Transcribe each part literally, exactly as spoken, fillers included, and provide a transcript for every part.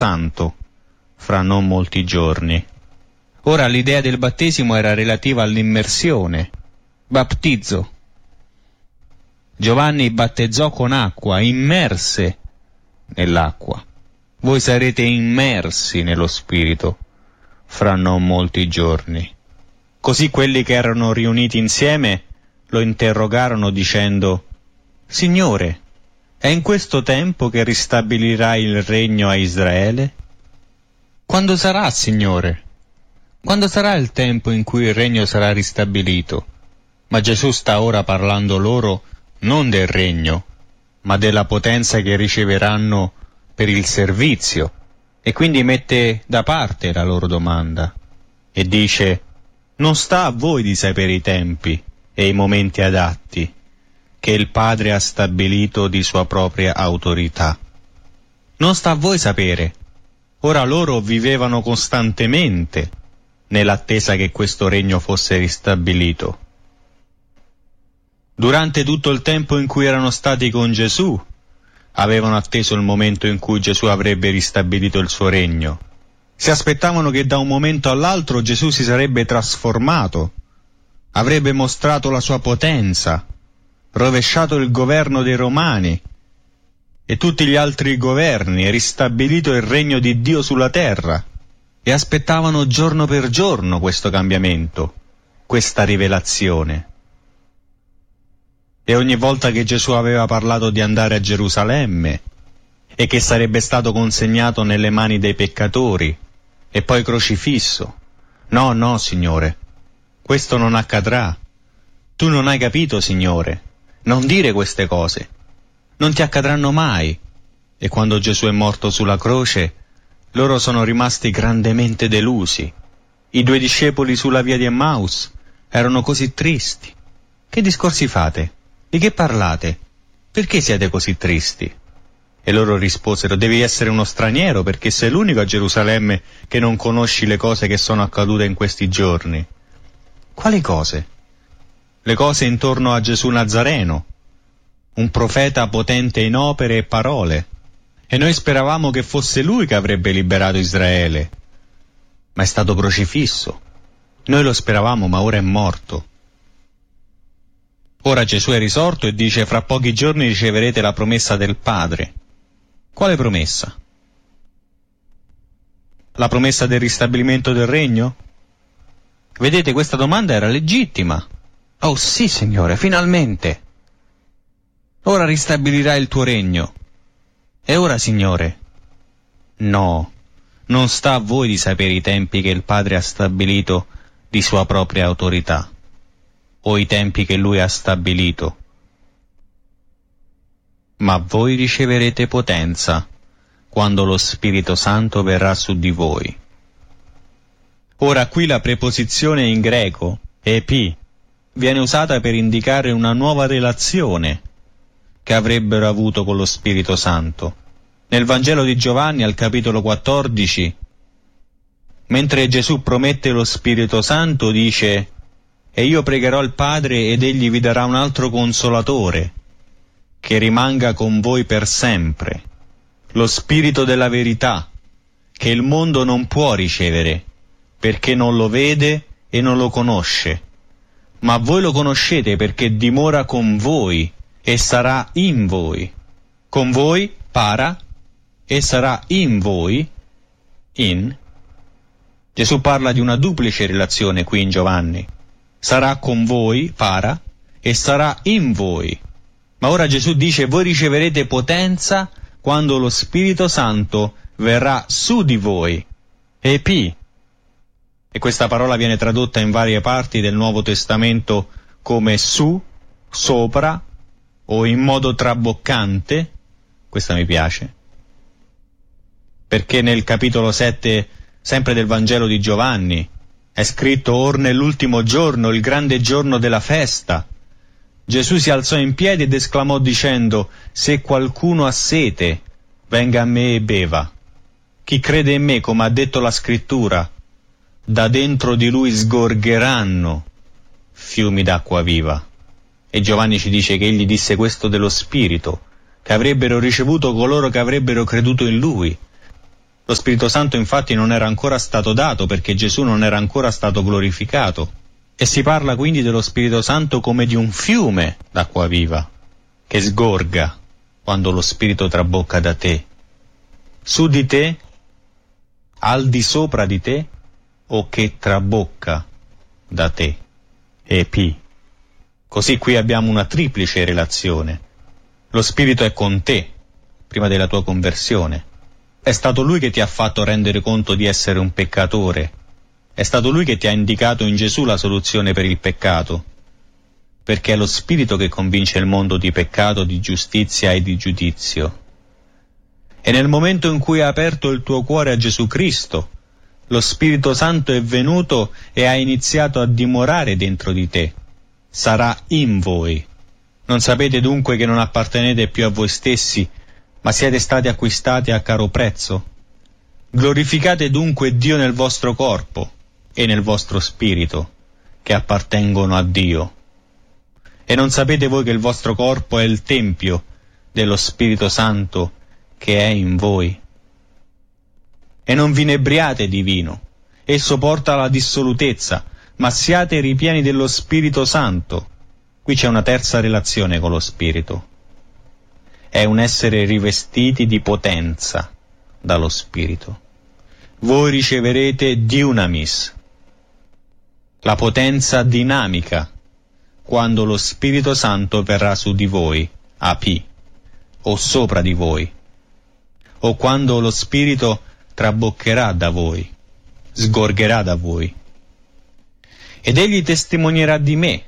Santo fra non molti giorni. Ora l'idea del battesimo era relativa all'immersione, battizzo. Giovanni battezzò con acqua, immerse nell'acqua. Voi sarete immersi nello Spirito fra non molti giorni. Così quelli che erano riuniti insieme lo interrogarono dicendo: Signore, è in questo tempo che ristabilirai il regno a Israele? Quando sarà, Signore? Quando sarà il tempo in cui il regno sarà ristabilito? Ma Gesù sta ora parlando loro non del regno, ma della potenza che riceveranno per il servizio, e quindi mette da parte la loro domanda e dice: non sta a voi di sapere i tempi e i momenti adatti che il Padre ha stabilito di sua propria autorità. Non sta a voi sapere. Ora loro vivevano costantemente nell'attesa che questo regno fosse ristabilito. Durante tutto il tempo in cui erano stati con Gesù, avevano atteso il momento in cui Gesù avrebbe ristabilito il suo regno. Si aspettavano che da un momento all'altro Gesù si sarebbe trasformato, avrebbe mostrato la sua potenza, rovesciato il governo dei Romani e tutti gli altri governi e ristabilito il regno di Dio sulla terra, e aspettavano giorno per giorno questo cambiamento, questa rivelazione. E ogni volta che Gesù aveva parlato di andare a Gerusalemme e che sarebbe stato consegnato nelle mani dei peccatori e poi crocifisso: no, no, Signore, questo non accadrà. Tu non hai capito, Signore, non dire queste cose, non ti accadranno mai. E quando Gesù è morto sulla croce, loro sono rimasti grandemente delusi. I due discepoli sulla via di Emmaus erano così tristi. Che discorsi fate? Di che parlate? Perché siete così tristi? E loro risposero: devi essere uno straniero, perché sei l'unico a Gerusalemme che non conosci le cose che sono accadute in questi giorni. Quali cose? Le cose intorno a Gesù Nazareno, un profeta potente in opere e parole. E noi speravamo che fosse lui che avrebbe liberato Israele, ma è stato crocifisso. Noi lo speravamo, ma ora è morto. Ora Gesù è risorto e dice: fra pochi giorni riceverete la promessa del Padre. Quale promessa? La promessa del ristabilimento del regno? Vedete, questa domanda era legittima. Oh sì, Signore, finalmente. Ora ristabilirà il tuo regno. E ora, Signore? No, non sta a voi di sapere i tempi che il Padre ha stabilito di sua propria autorità, o i tempi che Lui ha stabilito. Ma voi riceverete potenza quando lo Spirito Santo verrà su di voi. Ora qui la preposizione in greco, epi, viene usata per indicare una nuova relazione che avrebbero avuto con lo Spirito Santo. Nel Vangelo di Giovanni, al capitolo quattordici, mentre Gesù promette lo Spirito Santo, dice: e io pregherò il Padre ed egli vi darà un altro consolatore, che rimanga con voi per sempre, lo Spirito della verità, che il mondo non può ricevere, perché non lo vede e non lo conosce. Ma voi lo conoscete perché dimora con voi e sarà in voi. Con voi, para, e sarà in voi, in. Gesù parla di una duplice relazione qui in Giovanni. Sarà con voi, para, e sarà in voi. Ma ora Gesù dice: voi riceverete potenza quando lo Spirito Santo verrà su di voi. Epi. E questa parola viene tradotta in varie parti del Nuovo Testamento come su, sopra, o in modo traboccante. Questa mi piace, perché nel capitolo sette, sempre del Vangelo di Giovanni, è scritto: or nell'ultimo giorno, il grande giorno della festa, Gesù si alzò in piedi ed esclamò dicendo: se qualcuno ha sete, venga a me e beva. Chi crede in me, come ha detto la Scrittura, da dentro di lui sgorgeranno fiumi d'acqua viva. E Giovanni ci dice che egli disse questo dello Spirito, che avrebbero ricevuto coloro che avrebbero creduto in lui. Lo Spirito Santo infatti non era ancora stato dato perché Gesù non era ancora stato glorificato. E si parla quindi dello Spirito Santo come di un fiume d'acqua viva che sgorga quando lo Spirito trabocca da te. Su di te, al di sopra di te, o che trabocca da te. Epi. Così qui abbiamo una triplice relazione. Lo Spirito è con te, prima della tua conversione. È stato Lui che ti ha fatto rendere conto di essere un peccatore. È stato Lui che ti ha indicato in Gesù la soluzione per il peccato. Perché è lo Spirito che convince il mondo di peccato, di giustizia e di giudizio. E nel momento in cui hai aperto il tuo cuore a Gesù Cristo, lo Spirito Santo è venuto e ha iniziato a dimorare dentro di te. Sarà in voi. Non sapete dunque che non appartenete più a voi stessi, ma siete stati acquistati a caro prezzo? Glorificate dunque Dio nel vostro corpo e nel vostro spirito, che appartengono a Dio. E non sapete voi che il vostro corpo è il tempio dello Spirito Santo che è in voi? E non vi inebriate di vino, esso porta alla dissolutezza, ma siate ripieni dello Spirito Santo. Qui c'è una terza relazione con lo Spirito. È un essere rivestiti di potenza dallo Spirito. Voi riceverete dunamis, la potenza dinamica, quando lo Spirito Santo verrà su di voi, api, o sopra di voi, o quando lo Spirito traboccherà da voi, sgorgerà da voi. Ed egli testimonierà di me.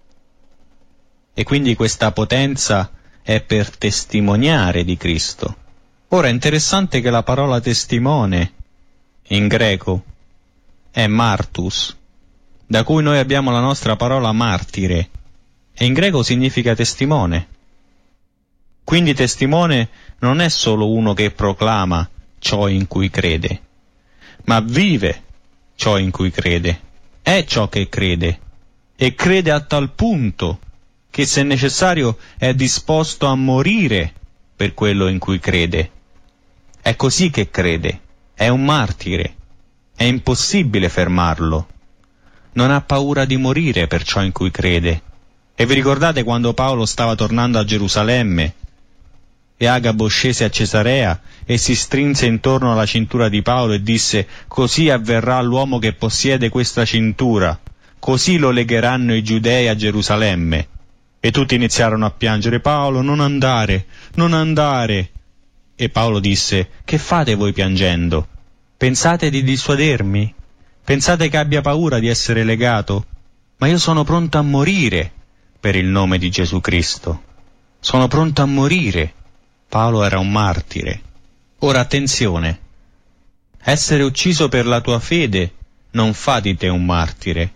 E quindi questa potenza è per testimoniare di Cristo. Ora è interessante che la parola testimone in greco è martus, da cui noi abbiamo la nostra parola martire, e in greco significa testimone. Quindi testimone non è solo uno che proclama ciò in cui crede, ma vive ciò in cui crede, è ciò che crede, e crede a tal punto che se necessario è disposto a morire per quello in cui crede. È così che crede, è un martire, è impossibile fermarlo. Non ha paura di morire per ciò in cui crede. E vi ricordate quando Paolo stava tornando a Gerusalemme e Agabo scese a Cesarea e si strinse intorno alla cintura di Paolo e disse: così avverrà all'uomo che possiede questa cintura, così lo legheranno i giudei a Gerusalemme. E tutti iniziarono a piangere: Paolo, non andare, non andare. E Paolo disse: che fate voi piangendo? Pensate di dissuadermi? Pensate che abbia paura di essere legato? Ma io sono pronto a morire per il nome di Gesù Cristo. Sono pronto a morire. Paolo era un martire. Ora attenzione, essere ucciso per la tua fede non fa di te un martire,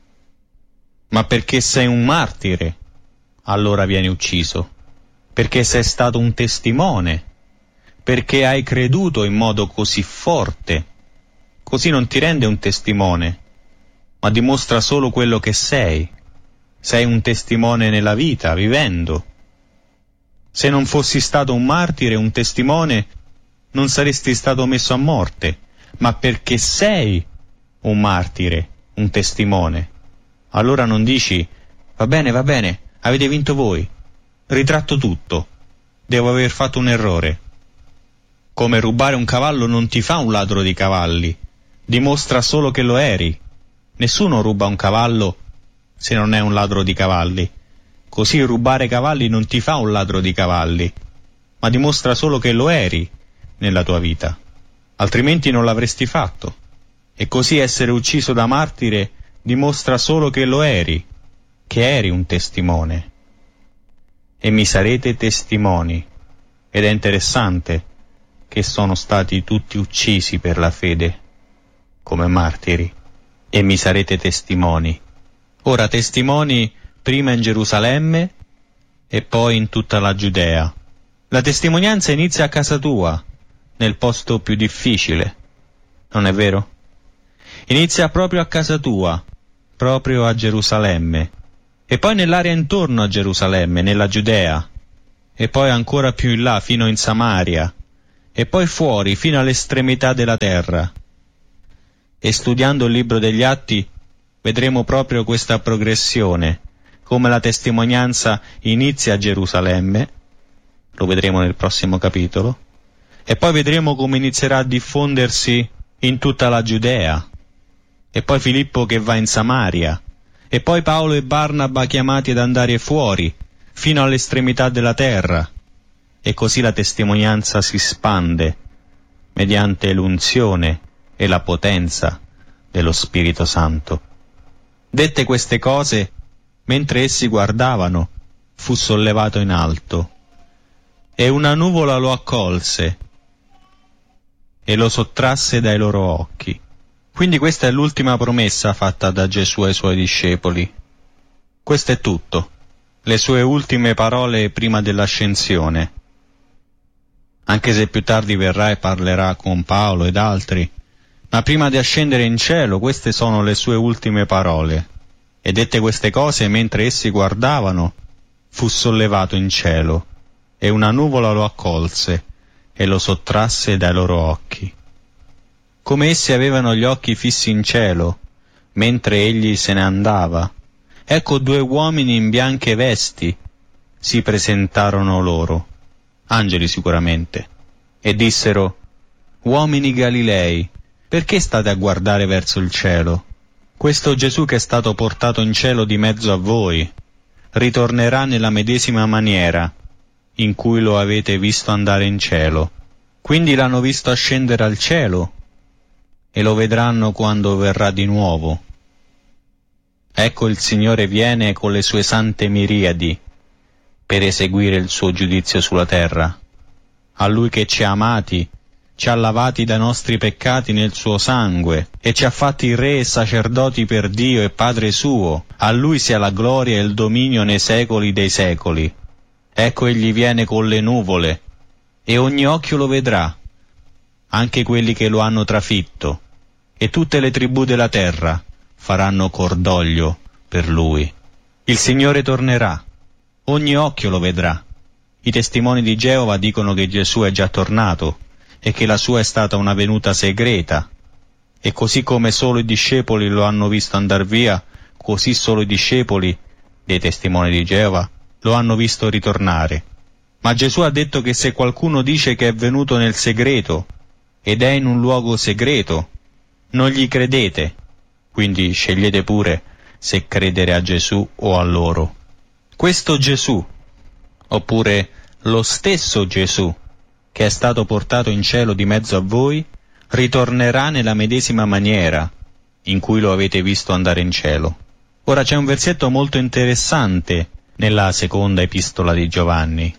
ma perché sei un martire, allora vieni ucciso, perché sei stato un testimone, perché hai creduto in modo così forte. Così non ti rende un testimone, ma dimostra solo quello che sei. Sei un testimone nella vita, vivendo. Se non fossi stato un martire, un testimone, non saresti stato messo a morte, ma perché sei un martire, un testimone. Allora non dici: va bene, va bene, avete vinto voi, ritratto tutto, devo aver fatto un errore. Come rubare un cavallo non ti fa un ladro di cavalli, dimostra solo che lo eri. Nessuno ruba un cavallo se non è un ladro di cavalli. Così rubare cavalli non ti fa un ladro di cavalli, ma dimostra solo che lo eri nella tua vita, altrimenti non l'avresti fatto. E così essere ucciso da martire dimostra solo che lo eri, che eri un testimone. E mi sarete testimoni. Ed è interessante che sono stati tutti uccisi per la fede, come martiri, e mi sarete testimoni. Ora testimoni prima in Gerusalemme e poi in tutta la Giudea. La testimonianza inizia a casa tua, nel posto più difficile, non è vero? Inizia proprio a casa tua, proprio a Gerusalemme, e poi nell'area intorno a Gerusalemme, nella Giudea, e poi ancora più in là, fino in Samaria, e poi fuori fino all'estremità della terra. E studiando il libro degli Atti vedremo proprio questa progressione, come la testimonianza inizia a Gerusalemme, lo vedremo nel prossimo capitolo, e poi vedremo come inizierà a diffondersi in tutta la Giudea, e poi Filippo che va in Samaria, e poi Paolo e Barnaba chiamati ad andare fuori, fino all'estremità della terra, e così la testimonianza si spande, mediante l'unzione e la potenza dello Spirito Santo. Dette queste cose, mentre essi guardavano, fu sollevato in alto, e una nuvola lo accolse, e lo sottrasse dai loro occhi. Quindi questa è l'ultima promessa fatta da Gesù ai suoi discepoli. Questo è tutto, le sue ultime parole prima dell'ascensione. Anche se più tardi verrà e parlerà con Paolo ed altri, ma prima di ascendere in cielo queste sono le sue ultime parole. E dette queste cose mentre essi guardavano, fu sollevato in cielo, e una nuvola lo accolse e lo sottrasse dai loro occhi. Come essi avevano gli occhi fissi in cielo, mentre egli se ne andava, ecco due uomini in bianche vesti si presentarono loro, angeli sicuramente, e dissero: «Uomini Galilei, perché state a guardare verso il cielo? Questo Gesù che è stato portato in cielo di mezzo a voi, ritornerà nella medesima maniera in cui lo avete visto andare in cielo». Quindi l'hanno visto ascendere al cielo, e lo vedranno quando verrà di nuovo. Ecco il Signore viene con le sue sante miriadi per eseguire il suo giudizio sulla terra. A Lui che ci ha amati, ci ha lavati dai nostri peccati nel suo sangue e ci ha fatti re e sacerdoti per Dio e Padre suo, a Lui sia la gloria e il dominio nei secoli dei secoli. Ecco egli viene con le nuvole, e ogni occhio lo vedrà, anche quelli che lo hanno trafitto, e tutte le tribù della terra faranno cordoglio per lui. Il Signore tornerà, ogni occhio lo vedrà. I testimoni di Geova dicono che Gesù è già tornato e che la sua è stata una venuta segreta, e così come solo i discepoli lo hanno visto andar via, così solo i discepoli dei testimoni di Geova lo hanno visto ritornare. Ma Gesù ha detto che se qualcuno dice che è venuto nel segreto ed è in un luogo segreto, non gli credete, quindi scegliete pure se credere a Gesù o a loro. Questo Gesù, oppure lo stesso Gesù, che è stato portato in cielo di mezzo a voi, ritornerà nella medesima maniera in cui lo avete visto andare in cielo. Ora c'è un versetto molto interessante nella seconda epistola di Giovanni,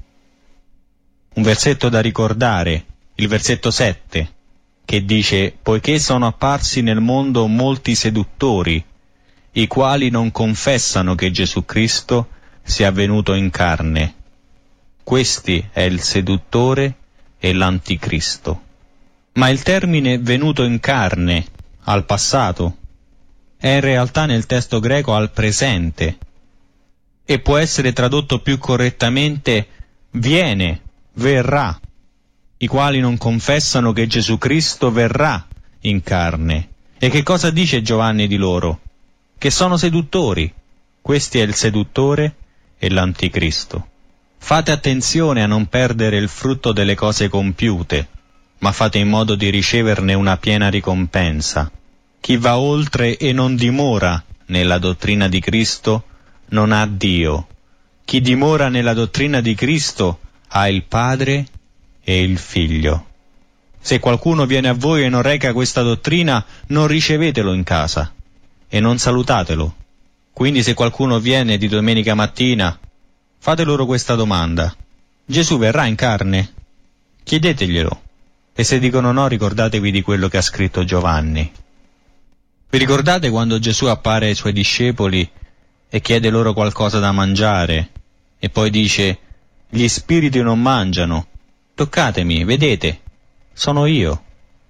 un versetto da ricordare, il versetto sette, che dice: «Poiché sono apparsi nel mondo molti seduttori, i quali non confessano che Gesù Cristo sia venuto in carne. Questi è il seduttore e l'anticristo». Ma il termine venuto in carne, al passato, è in realtà nel testo greco al presente, e può essere tradotto più correttamente viene, verrà, i quali non confessano che Gesù Cristo verrà in carne. E che cosa dice Giovanni di loro? Che sono seduttori. Questi è il seduttore e l'anticristo. Fate attenzione a non perdere il frutto delle cose compiute, ma fate in modo di riceverne una piena ricompensa. Chi va oltre e non dimora nella dottrina di Cristo non ha Dio. Chi dimora nella dottrina di Cristo ha il Padre e il Figlio. Se qualcuno viene a voi e non reca questa dottrina, non ricevetelo in casa e non salutatelo. Quindi se qualcuno viene di domenica mattina, fate loro questa domanda: Gesù verrà in carne? Chiedeteglielo. E se dicono no, ricordatevi di quello che ha scritto Giovanni. Vi ricordate quando Gesù appare ai suoi discepoli e chiede loro qualcosa da mangiare e poi dice: gli spiriti non mangiano, toccatemi, vedete, sono io.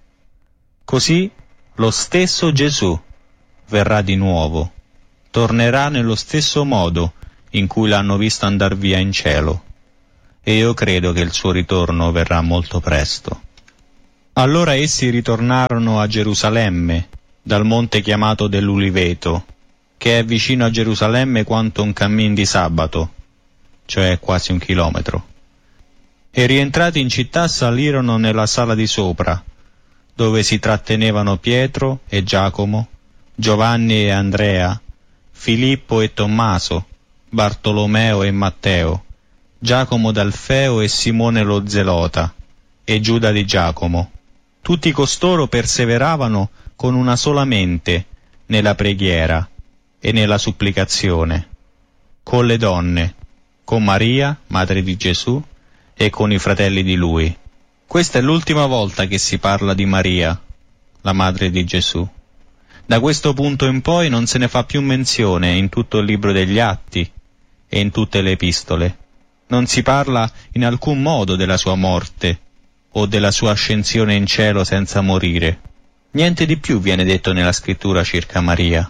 Così lo stesso Gesù verrà di nuovo, tornerà nello stesso modo in cui l'hanno visto andar via in cielo, e io credo che il suo ritorno verrà molto presto. Allora essi ritornarono a Gerusalemme, dal monte chiamato dell'Uliveto, che è vicino a Gerusalemme quanto un cammin di sabato, cioè quasi un chilometro. E rientrati in città salirono nella sala di sopra, dove si trattenevano Pietro e Giacomo, Giovanni e Andrea, Filippo e Tommaso, Bartolomeo e Matteo, Giacomo d'Alfeo e Simone lo Zelota, e Giuda di Giacomo. Tutti costoro perseveravano con una sola mente nella preghiera e nella supplicazione, con le donne, con Maria, madre di Gesù, e con i fratelli di lui. Questa è l'ultima volta che si parla di Maria, la madre di Gesù. Da questo punto in poi non se ne fa più menzione in tutto il libro degli Atti e in tutte le epistole. Non si parla in alcun modo della sua morte o della sua ascensione in cielo senza morire. Niente di più viene detto nella scrittura circa Maria.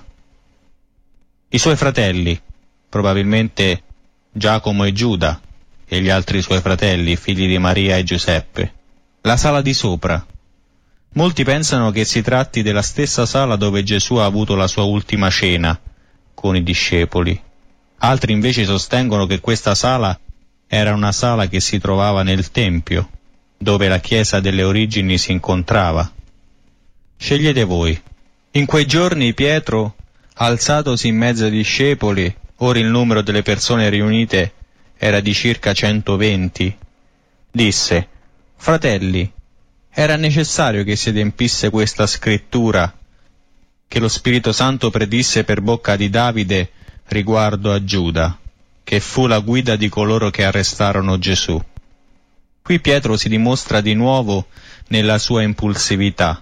I suoi fratelli, probabilmente Giacomo e Giuda, e gli altri suoi fratelli, figli di Maria e Giuseppe. La sala di sopra. Molti pensano che si tratti della stessa sala dove Gesù ha avuto la sua ultima cena con i discepoli. Altri invece sostengono che questa sala era una sala che si trovava nel Tempio, dove la Chiesa delle origini si incontrava. Scegliete voi. In quei giorni Pietro, alzatosi in mezzo ai discepoli, ora il numero delle persone riunite era di circa centoventi, disse: «Fratelli, era necessario che si adempisse questa scrittura che lo Spirito Santo predisse per bocca di Davide riguardo a Giuda, che fu la guida di coloro che arrestarono Gesù». Qui Pietro si dimostra di nuovo nella sua impulsività.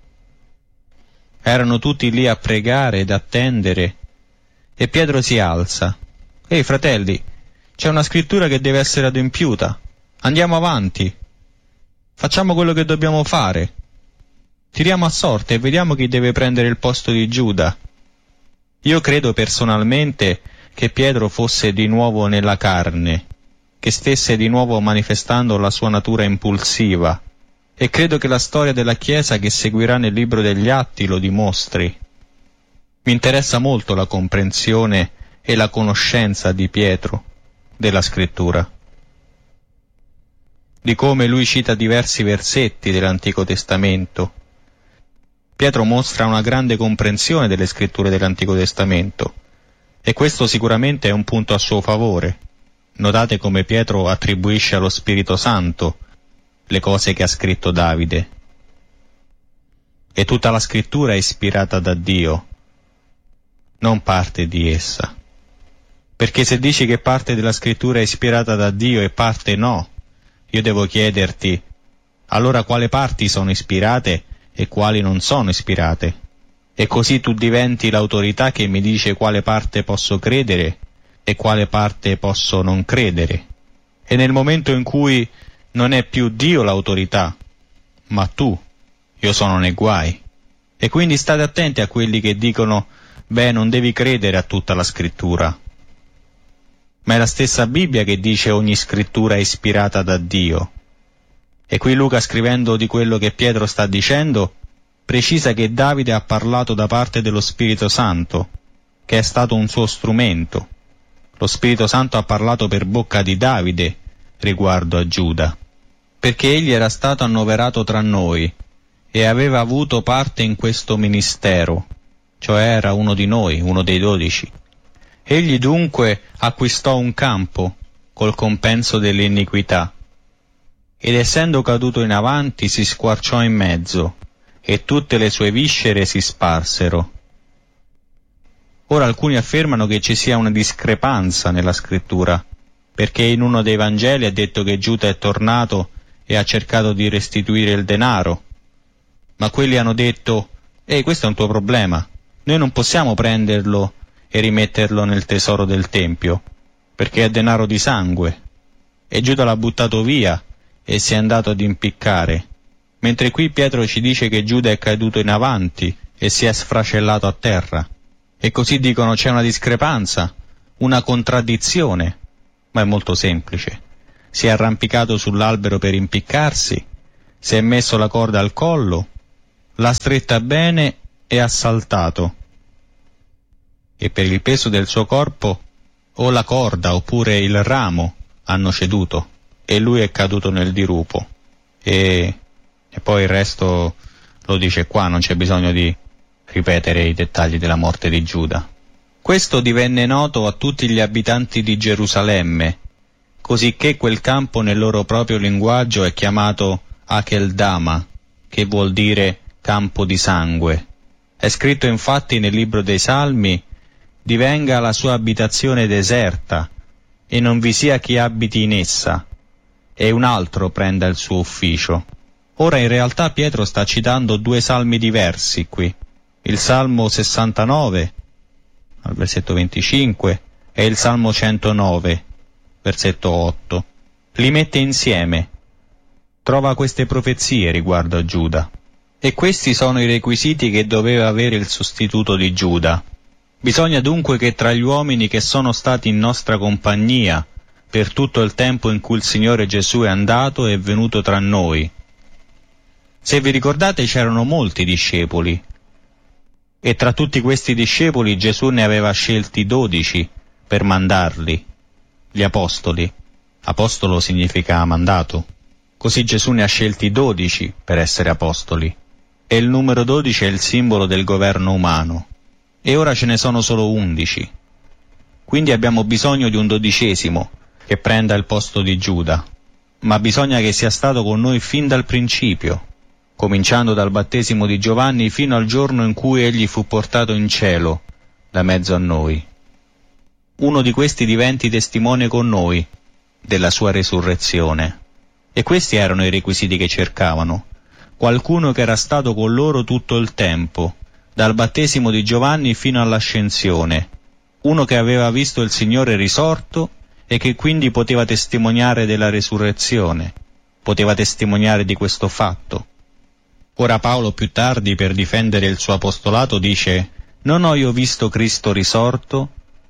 Erano tutti lì a pregare ed attendere, e Pietro si alza. «Ehi, fratelli, c'è una scrittura che deve essere adempiuta. Andiamo avanti. Facciamo quello che dobbiamo fare. Tiriamo a sorte e vediamo chi deve prendere il posto di Giuda». Io credo personalmente che Pietro fosse di nuovo nella carne, che stesse di nuovo manifestando la sua natura impulsiva, e credo che la storia della Chiesa che seguirà nel libro degli Atti lo dimostri. Mi interessa molto la comprensione e la conoscenza di Pietro della Scrittura, di come lui cita diversi versetti dell'Antico Testamento. Pietro mostra una grande comprensione delle Scritture dell'Antico Testamento, e questo sicuramente è un punto a suo favore. Notate come Pietro attribuisce allo Spirito Santo le cose che ha scritto Davide. E tutta la Scrittura è ispirata da Dio, non parte di essa. Perché se dici che parte della Scrittura è ispirata da Dio e parte no, io devo chiederti, allora quali parti sono ispirate e quali non sono ispirate? E così tu diventi l'autorità che mi dice quale parte posso credere e quale parte posso non credere. E nel momento in cui non è più Dio l'autorità, ma tu, io sono nei guai. E quindi state attenti a quelli che dicono, beh, non devi credere a tutta la Scrittura. Ma è la stessa Bibbia che dice ogni scrittura è ispirata da Dio. E qui Luca, scrivendo di quello che Pietro sta dicendo, precisa che Davide ha parlato da parte dello Spirito Santo, che è stato un suo strumento. Lo Spirito Santo ha parlato per bocca di Davide riguardo a Giuda, perché egli era stato annoverato tra noi e aveva avuto parte in questo ministero, cioè era uno di noi, uno dei dodici. Egli dunque acquistò un campo col compenso dell'iniquità, ed essendo caduto in avanti si squarciò in mezzo, e tutte le sue viscere si sparsero. Ora alcuni affermano che ci sia una discrepanza nella Scrittura, perché in uno dei Vangeli è detto che Giuda è tornato e ha cercato di restituire il denaro, ma quelli hanno detto, ehi, questo è un tuo problema, noi non possiamo prenderlo e rimetterlo nel tesoro del Tempio, perché è denaro di sangue. E Giuda l'ha buttato via e si è andato ad impiccare, mentre qui Pietro ci dice che Giuda è caduto in avanti e si è sfracellato a terra. E così dicono c'è una discrepanza, una contraddizione, ma è molto semplice. Si è arrampicato sull'albero per impiccarsi, si è messo la corda al collo, l'ha stretta bene e ha saltato. E per il peso del suo corpo o la corda oppure il ramo hanno ceduto e lui è caduto nel dirupo. E, e poi il resto lo dice qua, non c'è bisogno di ripetere i dettagli della morte di Giuda. Questo divenne noto a tutti gli abitanti di Gerusalemme, cosicché quel campo nel loro proprio linguaggio è chiamato Akeldama, che vuol dire campo di sangue. È scritto infatti nel libro dei Salmi: divenga la sua abitazione deserta, e non vi sia chi abiti in essa, e un altro prenda il suo ufficio. Ora in realtà Pietro sta citando due salmi diversi qui, il Salmo sessantanove, al versetto venticinque, e il Salmo centonove, versetto otto. Li mette insieme, trova queste profezie riguardo a Giuda. E questi sono i requisiti che doveva avere il sostituto di Giuda. Bisogna dunque che tra gli uomini che sono stati in nostra compagnia per tutto il tempo in cui il Signore Gesù è andato e è venuto tra noi. Se vi ricordate, c'erano molti discepoli, e tra tutti questi discepoli Gesù ne aveva scelti dodici per mandarli, gli apostoli. Apostolo significa mandato. Così Gesù ne ha scelti dodici per essere apostoli, e il numero dodici è il simbolo del governo umano, e ora ce ne sono solo undici. Quindi abbiamo bisogno di un dodicesimo che prenda il posto di Giuda, ma bisogna che sia stato con noi fin dal principio, cominciando dal battesimo di Giovanni fino al giorno in cui egli fu portato in cielo da mezzo a noi. Uno di questi diventi testimone con noi della sua resurrezione. E questi erano i requisiti che cercavano: qualcuno che era stato con loro tutto il tempo, dal battesimo di Giovanni fino all'ascensione, uno che aveva visto il Signore risorto e che quindi poteva testimoniare della resurrezione, poteva testimoniare di questo fatto. Ora Paolo più tardi, per difendere il suo apostolato, dice: non ho io visto Cristo risorto?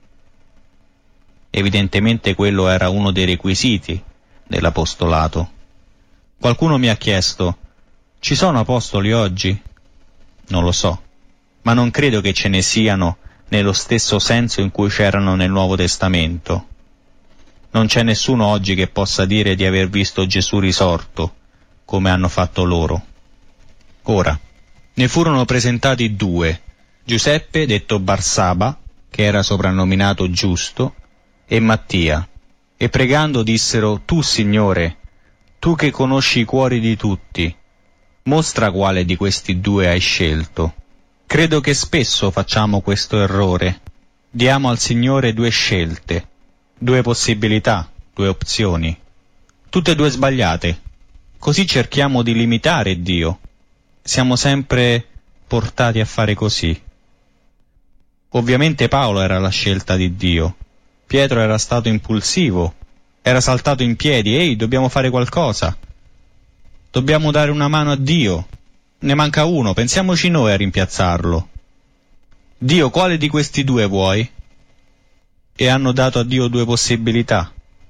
Evidentemente quello era uno dei requisiti dell'apostolato. Qualcuno mi ha chiesto: ci sono apostoli oggi? Non lo so, ma non credo che ce ne siano nello stesso senso in cui c'erano nel Nuovo Testamento. Non c'è nessuno oggi che possa dire di aver visto Gesù risorto, come hanno fatto loro. Ora, ne furono presentati due, Giuseppe, detto Barsaba, che era soprannominato Giusto, e Mattia, e pregando dissero: tu, Signore, tu che conosci i cuori di tutti, mostra quale di questi due hai scelto. Credo che spesso facciamo questo errore. Diamo al Signore due scelte, due possibilità, due opzioni, tutte e due sbagliate. Così cerchiamo di limitare Dio. Siamo sempre portati a fare così. Ovviamente Paolo era la scelta di Dio. Pietro era stato impulsivo, era saltato in piedi: ehi, dobbiamo fare qualcosa, dobbiamo dare una mano a Dio, ne manca uno, pensiamoci noi a rimpiazzarlo. Dio, quale di questi due vuoi? E hanno dato a Dio due possibilità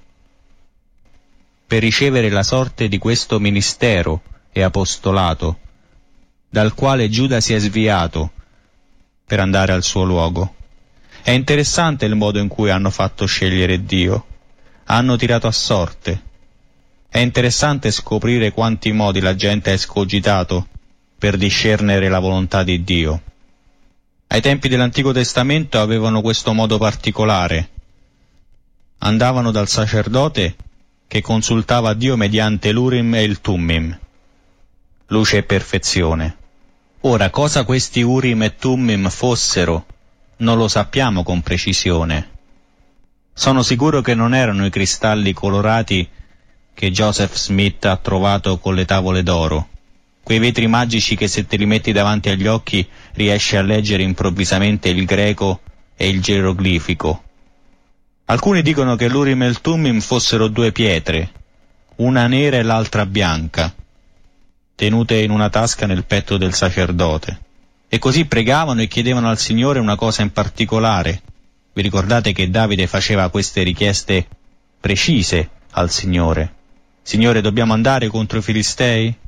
per ricevere la sorte di questo ministero e apostolato, dal quale Giuda si è sviato per andare al suo luogo. È interessante il modo in cui hanno fatto scegliere Dio. Hanno tirato a sorte. È interessante scoprire quanti modi la gente ha escogitato per discernere la volontà di Dio. Ai tempi dell'Antico Testamento avevano questo modo particolare. Andavano dal sacerdote che consultava Dio mediante l'Urim e il Tummim, luce e perfezione. Ora, cosa questi Urim e Tummim fossero non lo sappiamo con precisione. Sono sicuro che non erano i cristalli colorati che Joseph Smith ha trovato con le tavole d'oro, quei vetri magici che se te li metti davanti agli occhi riesci a leggere improvvisamente il greco e il geroglifico. Alcuni dicono che l'Urim e il Tummim fossero due pietre, una nera e l'altra bianca, tenute in una tasca nel petto del sacerdote, e così pregavano e chiedevano al Signore una cosa in particolare. Vi ricordate che Davide faceva queste richieste precise al Signore? Signore, dobbiamo andare contro i Filistei?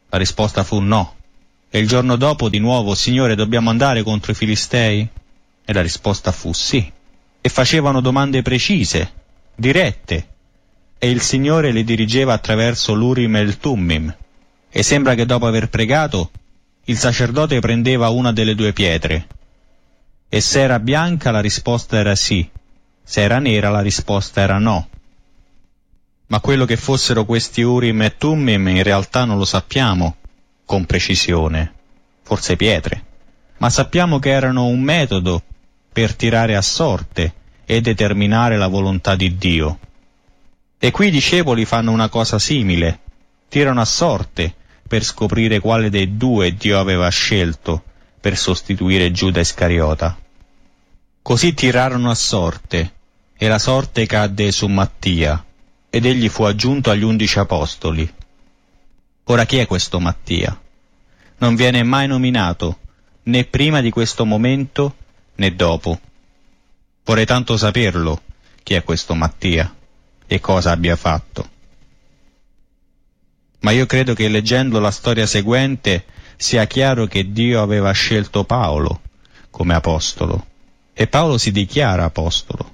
La risposta fu no. E il giorno dopo di nuovo: Signore, dobbiamo andare contro i Filistei? E la risposta fu sì. E facevano domande precise, dirette, e il Signore le dirigeva attraverso l'Urim e il Tummim. E sembra che dopo aver pregato, il sacerdote prendeva una delle due pietre, e se era bianca la risposta era sì, se era nera la risposta era no. Ma quello che fossero questi Urim e Tummim in realtà non lo sappiamo con precisione, forse pietre, ma sappiamo che erano un metodo per tirare a sorte e determinare la volontà di Dio. E qui i discepoli fanno una cosa simile, tirano a sorte per scoprire quale dei due Dio aveva scelto per sostituire Giuda Iscariota. Così tirarono a sorte, e la sorte cadde su Mattia, ed egli fu aggiunto agli undici apostoli. Ora chi è questo Mattia? Non viene mai nominato, né prima di questo momento, né dopo. Vorrei tanto saperlo, chi è questo Mattia, e cosa abbia fatto. Ma io credo che leggendo la storia seguente sia chiaro che Dio aveva scelto Paolo come apostolo, e Paolo si dichiara apostolo.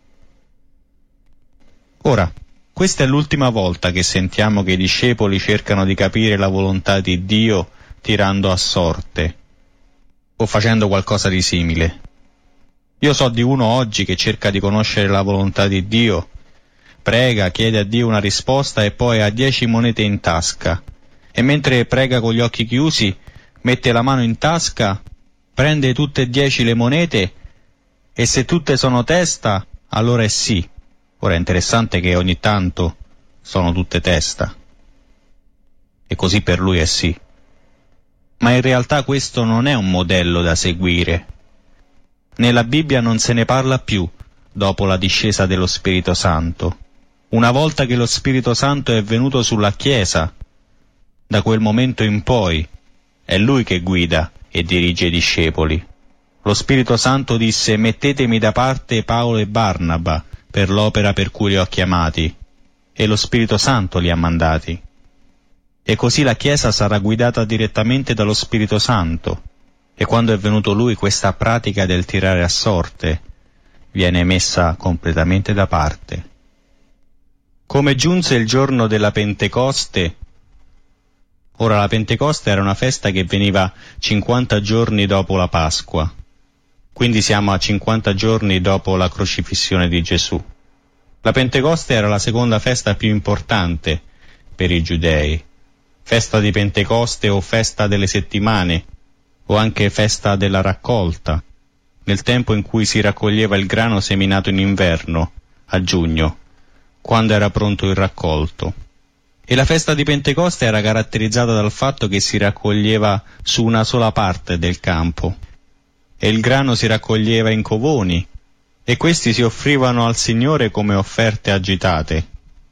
Ora, questa è l'ultima volta che sentiamo che i discepoli cercano di capire la volontà di Dio tirando a sorte, o facendo qualcosa di simile. Io so di uno oggi che cerca di conoscere la volontà di Dio, prega, chiede a Dio una risposta e poi ha dieci monete in tasca, e mentre prega con gli occhi chiusi, mette la mano in tasca, prende tutte e dieci le monete, e se tutte sono testa, allora è sì. Ora è interessante che ogni tanto sono tutte testa, e così per lui è sì. Ma in realtà questo non è un modello da seguire. Nella Bibbia non se ne parla più dopo la discesa dello Spirito Santo. Una volta che lo Spirito Santo è venuto sulla Chiesa, da quel momento in poi è Lui che guida e dirige i discepoli. Lo Spirito Santo disse: mettetemi da parte Paolo e Barnaba per l'opera per cui li ho chiamati, e lo Spirito Santo li ha mandati. E così la Chiesa sarà guidata direttamente dallo Spirito Santo, e quando è venuto Lui questa pratica del tirare a sorte viene messa completamente da parte. Come giunse il giorno della Pentecoste, ora la Pentecoste era una festa che veniva cinquanta giorni dopo la Pasqua, quindi siamo a cinquanta giorni dopo la crocifissione di Gesù. La Pentecoste era la seconda festa più importante per i giudei, festa di Pentecoste o festa delle settimane, o anche festa della raccolta, nel tempo in cui si raccoglieva il grano seminato in inverno, a giugno, quando era pronto il raccolto. E la festa di Pentecoste era caratterizzata dal fatto che si raccoglieva su una sola parte del campo, e il grano si raccoglieva in covoni, e questi si offrivano al Signore come offerte agitate,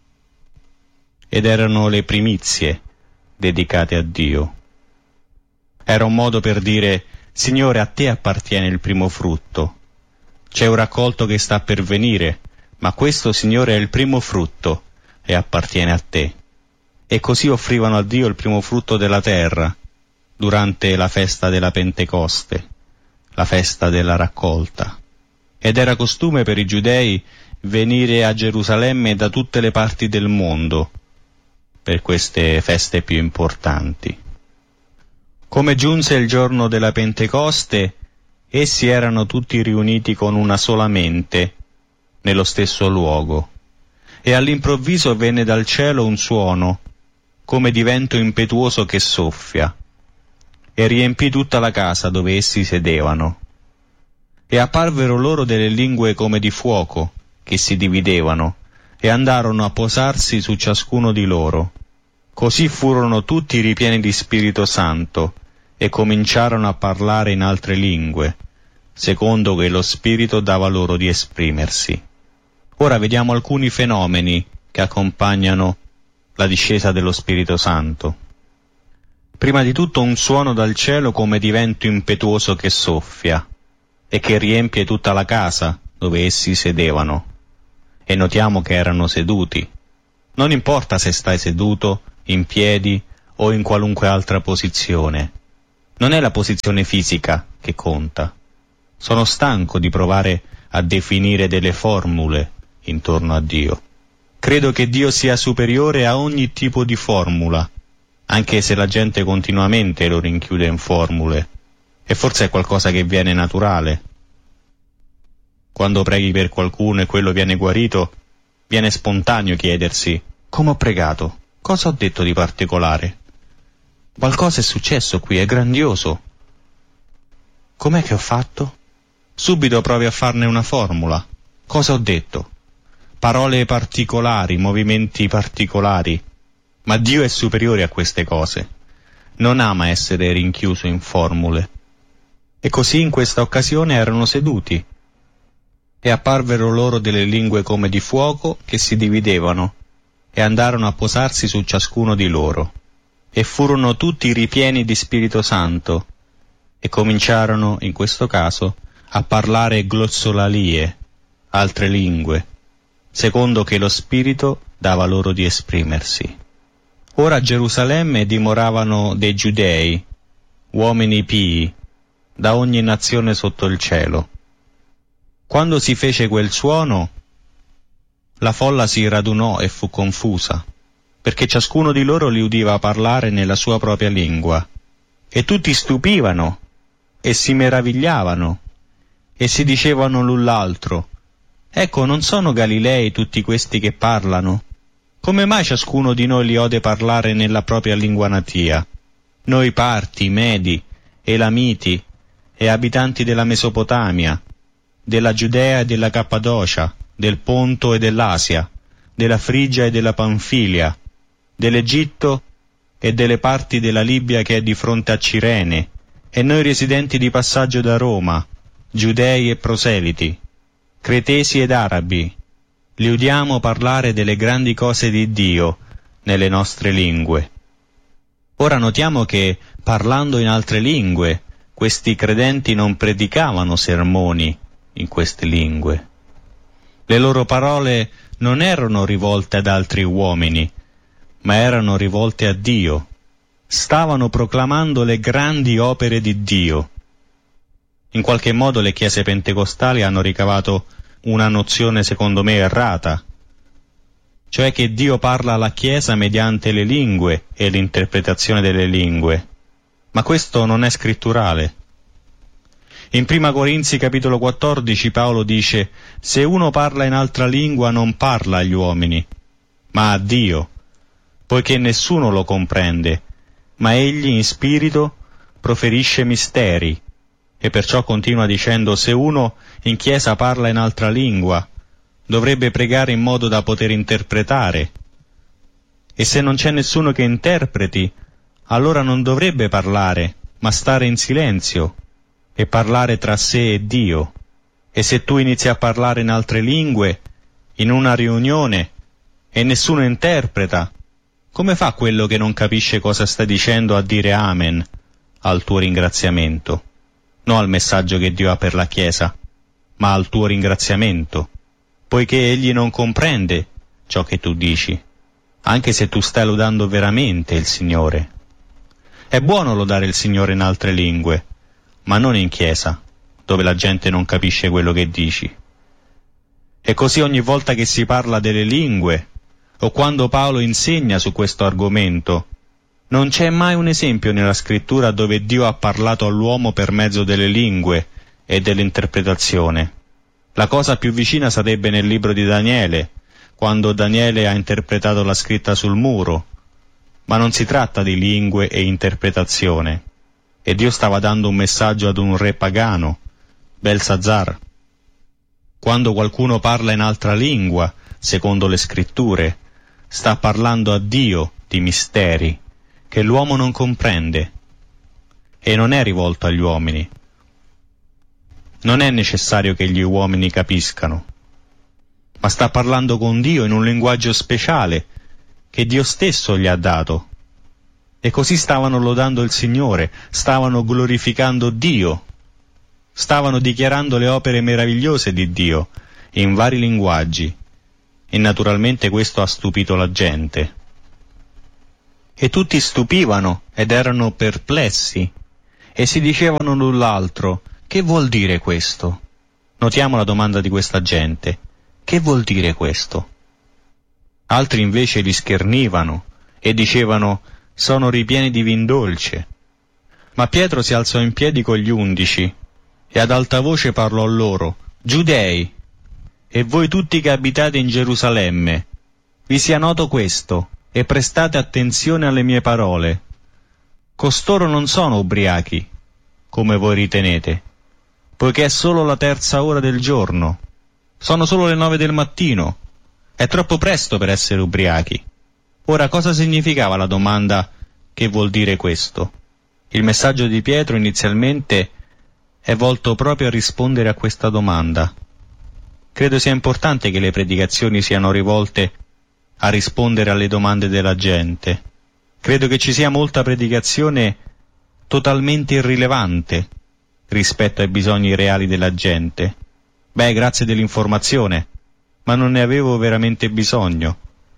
ed erano le primizie dedicate a Dio. Era un modo per dire: Signore, a te appartiene il primo frutto. C'è un raccolto che sta per venire, ma questo, Signore, è il primo frutto e appartiene a te. E così offrivano a Dio il primo frutto della terra durante la festa della Pentecoste, la festa della raccolta. Ed era costume per i giudei venire a Gerusalemme da tutte le parti del mondo per queste feste più importanti. Come giunse il giorno della Pentecoste, essi erano tutti riuniti con una sola mente nello stesso luogo, e all'improvviso venne dal cielo un suono come di vento impetuoso che soffia, e riempì tutta la casa dove essi sedevano. E apparvero loro delle lingue come di fuoco, che si dividevano, e andarono a posarsi su ciascuno di loro. Così furono tutti ripieni di Spirito Santo, e cominciarono a parlare in altre lingue, secondo che lo Spirito dava loro di esprimersi. Ora vediamo alcuni fenomeni che accompagnano la discesa dello Spirito Santo. Prima di tutto un suono dal cielo come di vento impetuoso che soffia e che riempie tutta la casa dove essi sedevano. E notiamo che erano seduti. Non importa se stai seduto, in piedi o in qualunque altra posizione. Non è la posizione fisica che conta. Sono stanco di provare a definire delle formule intorno a Dio. Credo che Dio sia superiore a ogni tipo di formula, anche se la gente continuamente lo rinchiude in formule, e forse è qualcosa che viene naturale. Quando preghi per qualcuno e quello viene guarito, viene spontaneo chiedersi: come ho pregato? Cosa ho detto di particolare? Qualcosa è successo qui, è grandioso. Com'è che ho fatto? Subito provi a farne una formula. Cosa ho detto? Parole particolari, movimenti particolari. Ma Dio è superiore a queste cose. Non ama essere rinchiuso in formule. E così in questa occasione erano seduti, e apparvero loro delle lingue come di fuoco che si dividevano, e andarono a posarsi su ciascuno di loro, e furono tutti ripieni di Spirito Santo, e cominciarono, in questo caso, a parlare glossolalie, altre lingue, secondo che lo Spirito dava loro di esprimersi. Ora a Gerusalemme dimoravano dei Giudei, uomini pii, da ogni nazione sotto il cielo. Quando si fece quel suono, la folla si radunò e fu confusa, perché ciascuno di loro li udiva parlare nella sua propria lingua, e tutti stupivano e si meravigliavano, e si dicevano l'un l'altro: ecco, non sono Galilei tutti questi che parlano? Come mai ciascuno di noi li ode parlare nella propria lingua natia? Noi Parti, Medi, Elamiti e abitanti della Mesopotamia, della Giudea e della Cappadocia, del Ponto e dell'Asia, della Frigia e della Panfilia, dell'Egitto e delle parti della Libia che è di fronte a Cirene, e noi residenti di passaggio da Roma, Giudei e proseliti, Cretesi ed Arabi, li udiamo parlare delle grandi cose di Dio nelle nostre lingue. Ora notiamo che, parlando in altre lingue, questi credenti non predicavano sermoni in queste lingue. Le loro parole non erano rivolte ad altri uomini, ma erano rivolte a Dio. Stavano proclamando le grandi opere di Dio. In qualche modo le chiese pentecostali hanno ricavato una nozione secondo me errata, cioè che Dio parla alla Chiesa mediante le lingue e l'interpretazione delle lingue, ma questo non è scritturale. In Prima Corinzi capitolo quattordici Paolo dice: se uno parla in altra lingua non parla agli uomini, ma a Dio, poiché nessuno lo comprende, ma egli in spirito proferisce misteri. E perciò continua dicendo: se uno in chiesa parla in altra lingua, dovrebbe pregare in modo da poter interpretare. E se non c'è nessuno che interpreti, allora non dovrebbe parlare, ma stare in silenzio e parlare tra sé e Dio. E se tu inizi a parlare in altre lingue, in una riunione, e nessuno interpreta, come fa quello che non capisce cosa sta dicendo a dire amen al tuo ringraziamento? Non al messaggio che Dio ha per la Chiesa, ma al tuo ringraziamento, poiché egli non comprende ciò che tu dici, anche se tu stai lodando veramente il Signore. È buono lodare il Signore in altre lingue, ma non in chiesa, dove la gente non capisce quello che dici. E così ogni volta che si parla delle lingue, o quando Paolo insegna su questo argomento, non c'è mai un esempio nella scrittura dove Dio ha parlato all'uomo per mezzo delle lingue e dell'interpretazione. La cosa più vicina sarebbe nel libro di Daniele, quando Daniele ha interpretato la scritta sul muro, ma non si tratta di lingue e interpretazione. E Dio stava dando un messaggio ad un re pagano, Belsazzar. Quando qualcuno parla in altra lingua, secondo le scritture, sta parlando a Dio di misteri che l'uomo non comprende, e non è rivolto agli uomini. Non è necessario che gli uomini capiscano, ma sta parlando con Dio in un linguaggio speciale che Dio stesso gli ha dato. E così stavano lodando il Signore, stavano glorificando Dio, stavano dichiarando le opere meravigliose di Dio in vari linguaggi, e naturalmente questo ha stupito la gente. E tutti stupivano ed erano perplessi, e si dicevano l'un l'altro: che vuol dire questo? Notiamo la domanda di questa gente: che vuol dire questo? Altri invece li schernivano e dicevano: sono ripieni di vin dolce. Ma Pietro si alzò in piedi con gli undici e ad alta voce parlò loro: Giudei, e voi tutti che abitate in Gerusalemme, vi sia noto questo, e prestate attenzione alle mie parole. Costoro non sono ubriachi, come voi ritenete, poiché è solo la terza ora del giorno. Sono solo le nove del mattino. È troppo presto per essere ubriachi. Ora, cosa significava la domanda che vuol dire questo? Il messaggio di Pietro inizialmente è volto proprio a rispondere a questa domanda. Credo sia importante che le predicazioni siano rivolte a rispondere alle domande della gente. Credo che ci sia molta predicazione totalmente irrilevante rispetto ai bisogni reali della gente. Beh, grazie dell'informazione, ma non ne avevo veramente bisogno.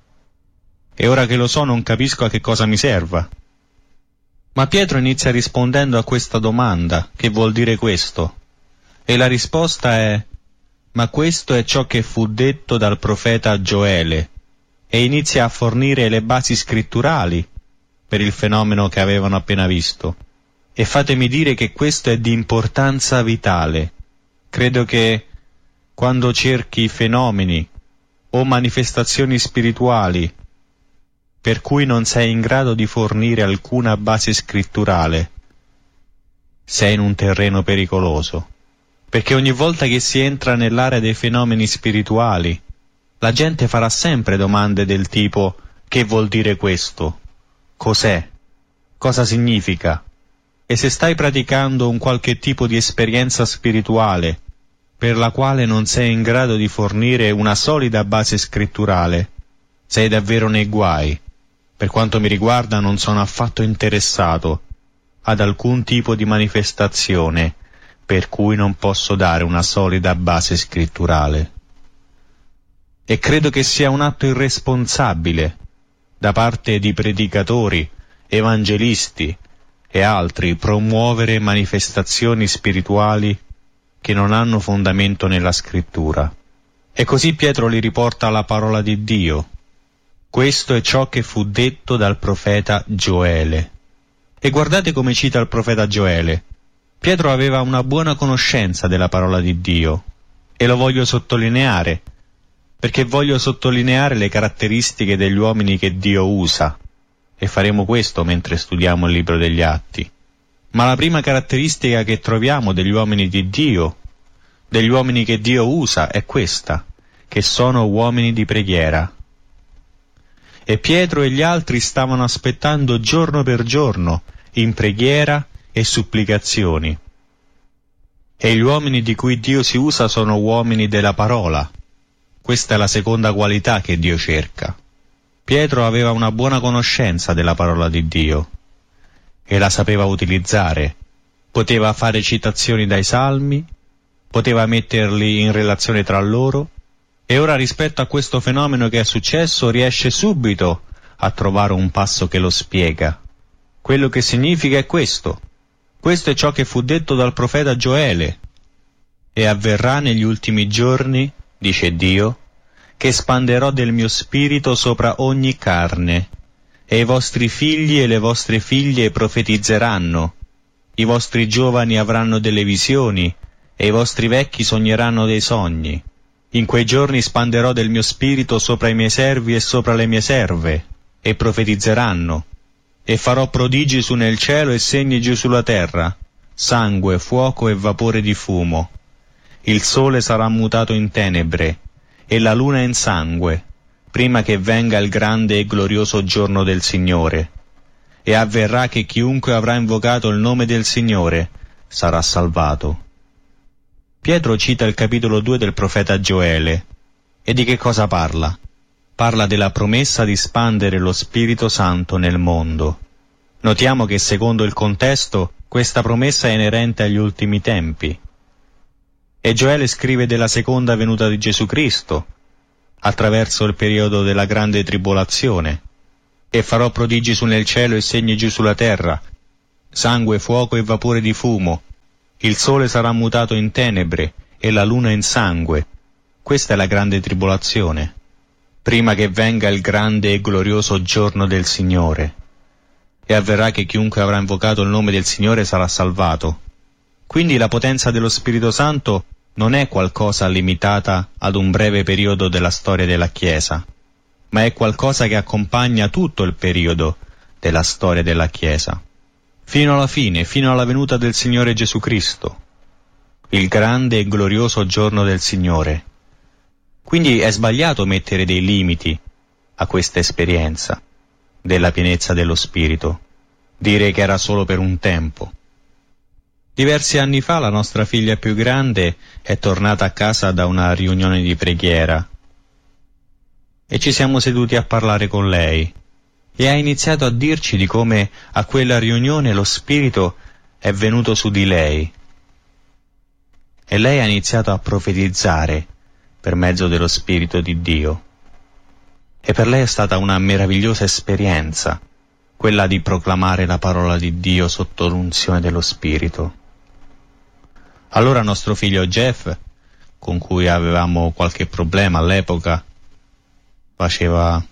E ora che lo so non capisco a che cosa mi serva. Ma Pietro inizia rispondendo a questa domanda: che vuol dire questo? E la risposta è: ma questo è ciò che fu detto dal profeta Gioele, e inizia a fornire le basi scritturali per il fenomeno che avevano appena visto. E fatemi dire che questo è di importanza vitale. Credo che quando cerchi fenomeni o manifestazioni spirituali per cui non sei in grado di fornire alcuna base scritturale, sei in un terreno pericoloso, perché ogni volta che si entra nell'area dei fenomeni spirituali, la gente farà sempre domande del tipo: che vuol dire questo? Cos'è? Cosa significa? E se stai praticando un qualche tipo di esperienza spirituale per la quale non sei in grado di fornire una solida base scritturale, sei davvero nei guai. Per quanto mi riguarda, non sono affatto interessato ad alcun tipo di manifestazione per cui non posso dare una solida base scritturale. E credo che sia un atto irresponsabile da parte di predicatori, evangelisti e altri promuovere manifestazioni spirituali che non hanno fondamento nella scrittura. E così Pietro li riporta alla parola di Dio. Questo è ciò che fu detto dal profeta Gioele. E guardate come cita il profeta Gioele. Pietro aveva una buona conoscenza della parola di Dio, e lo voglio sottolineare, perché voglio sottolineare le caratteristiche degli uomini che Dio usa, e faremo questo mentre studiamo il libro degli Atti. Ma la prima caratteristica che troviamo degli uomini di Dio, degli uomini che Dio usa, è questa: che sono uomini di preghiera. E Pietro e gli altri stavano aspettando giorno per giorno, in preghiera e supplicazioni. E gli uomini di cui Dio si usa sono uomini della parola. Questa è la seconda qualità che Dio cerca. Pietro aveva una buona conoscenza della parola di Dio e la sapeva utilizzare. Poteva fare citazioni dai salmi, poteva metterli in relazione tra loro, e ora rispetto a questo fenomeno che è successo riesce subito a trovare un passo che lo spiega. Quello che significa è questo: questo è ciò che fu detto dal profeta Gioele, e avverrà negli ultimi giorni, dice Dio, che espanderò del mio spirito sopra ogni carne, e i vostri figli e le vostre figlie profetizzeranno, i vostri giovani avranno delle visioni, e i vostri vecchi sogneranno dei sogni. In quei giorni spanderò del mio spirito sopra i miei servi e sopra le mie serve, e profetizzeranno, e farò prodigi su nel cielo e segni giù sulla terra, sangue, fuoco e vapore di fumo. Il sole sarà mutato in tenebre, e la luna in sangue, prima che venga il grande e glorioso giorno del Signore. E avverrà che chiunque avrà invocato il nome del Signore sarà salvato. Pietro cita il capitolo due del profeta Gioele. E di che cosa parla? Parla della promessa di spandere lo Spirito Santo nel mondo. Notiamo che secondo il contesto questa promessa è inerente agli ultimi tempi. E Gioele scrive della seconda venuta di Gesù Cristo, attraverso il periodo della grande tribolazione. E farò prodigi su nel cielo e segni giù sulla terra, sangue, fuoco e vapore di fumo. Il sole sarà mutato in tenebre e la luna in sangue. Questa è la grande tribolazione, prima che venga il grande e glorioso giorno del Signore. E avverrà che chiunque avrà invocato il nome del Signore sarà salvato. Quindi la potenza dello Spirito Santo non è qualcosa limitata ad un breve periodo della storia della Chiesa, ma è qualcosa che accompagna tutto il periodo della storia della Chiesa, fino alla fine, fino alla venuta del Signore Gesù Cristo, il grande e glorioso giorno del Signore. Quindi è sbagliato mettere dei limiti a questa esperienza della pienezza dello Spirito, dire che era solo per un tempo. Diversi anni fa la nostra figlia più grande è tornata a casa da una riunione di preghiera e ci siamo seduti a parlare con lei e ha iniziato a dirci di come a quella riunione lo Spirito è venuto su di lei e lei ha iniziato a profetizzare per mezzo dello Spirito di Dio. E per lei è stata una meravigliosa esperienza, quella di proclamare la parola di Dio sotto l'unzione dello Spirito. Allora nostro figlio Jeff, con cui avevamo qualche problema all'epoca, faceva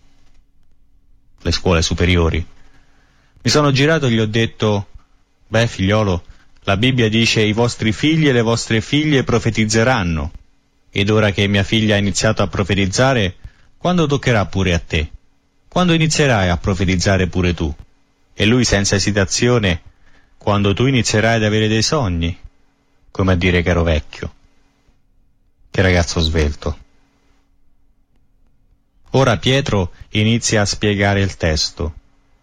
le scuole superiori, mi sono girato e gli ho detto: beh figliolo, la Bibbia dice i vostri figli e le vostre figlie profetizzeranno, ed ora che mia figlia ha iniziato a profetizzare, quando toccherà pure a te? Quando inizierai a profetizzare pure tu? E lui senza esitazione: quando tu inizierai ad avere dei sogni, come a dire che ero vecchio. Che ragazzo svelto. Ora Pietro inizia a spiegare il testo.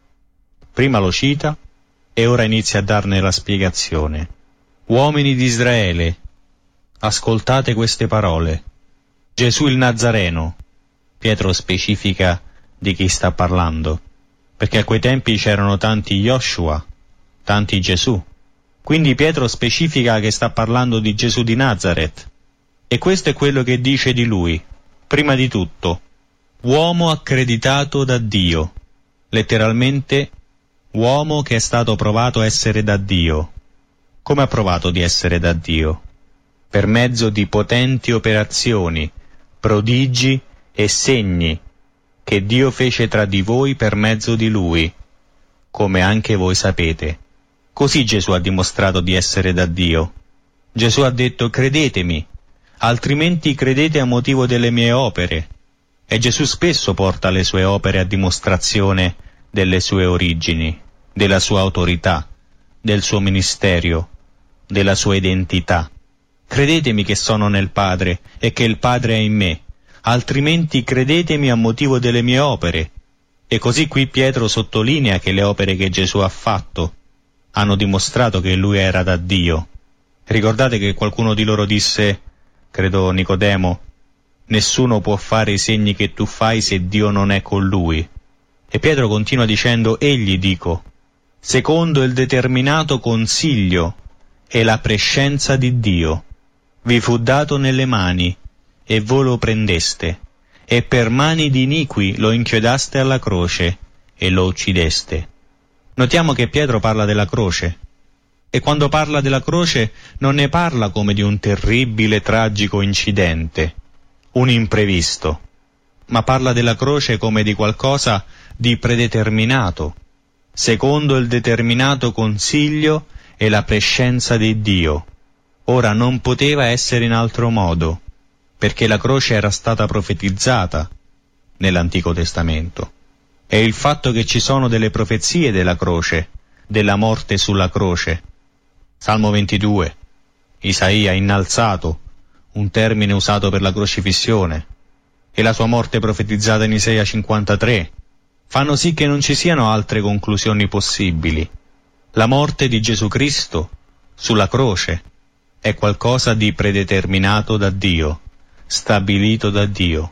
Prima lo cita e ora inizia a darne la spiegazione. Uomini di Israele, ascoltate queste parole. Gesù il Nazareno. Pietro specifica di chi sta parlando, perché a quei tempi c'erano tanti Joshua, tanti Gesù. Quindi Pietro specifica che sta parlando di Gesù di Nazaret. E questo è quello che dice di lui. Prima di tutto, uomo accreditato da Dio. Letteralmente, uomo che è stato provato a essere da Dio. Come ha provato di essere da Dio? Per mezzo di potenti operazioni, prodigi e segni che Dio fece tra di voi per mezzo di Lui, come anche voi sapete. Così Gesù ha dimostrato di essere da Dio. Gesù ha detto: credetemi, altrimenti credete a motivo delle mie opere. E Gesù spesso porta le sue opere a dimostrazione delle sue origini, della sua autorità, del suo ministero, della sua identità. Credetemi che sono nel Padre e che il Padre è in me, altrimenti credetemi a motivo delle mie opere. E così qui Pietro sottolinea che le opere che Gesù ha fatto hanno dimostrato che lui era da Dio. Ricordate che qualcuno di loro disse, credo Nicodemo, nessuno può fare i segni che tu fai se Dio non è con lui. E Pietro continua dicendo: egli, dico, secondo il determinato consiglio e la prescenza di Dio, vi fu dato nelle mani, e voi lo prendeste, e per mani di iniqui lo inchiodaste alla croce, e lo uccideste. Notiamo che Pietro parla della croce, e quando parla della croce non ne parla come di un terribile, tragico incidente, un imprevisto, ma parla della croce come di qualcosa di predeterminato, secondo il determinato consiglio e la prescenza di Dio. Ora non poteva essere in altro modo, perché la croce era stata profetizzata nell'Antico Testamento. E il fatto che ci sono delle profezie della croce, della morte sulla croce. Salmo ventidue, Isaia innalzato, un termine usato per la crocifissione, e la sua morte profetizzata in Isaia cinquantatré, fanno sì che non ci siano altre conclusioni possibili. La morte di Gesù Cristo sulla croce è qualcosa di predeterminato da Dio, stabilito da Dio,